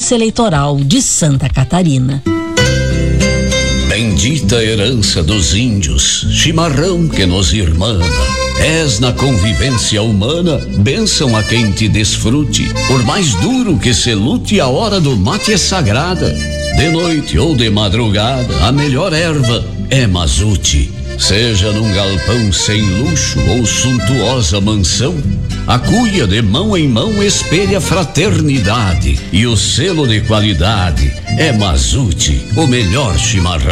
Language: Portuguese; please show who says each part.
Speaker 1: Justiça Eleitoral de Santa Catarina.
Speaker 2: Bendita herança dos índios, chimarrão que nos irmana. És na convivência humana, bênção a quem te desfrute. Por mais duro que se lute, a hora do mate é sagrada. De noite ou de madrugada, a melhor erva é mazute. Seja num galpão sem luxo ou suntuosa mansão, a cuia de mão em mão espelha fraternidade. E o selo de qualidade é Mazute, o melhor chimarrão.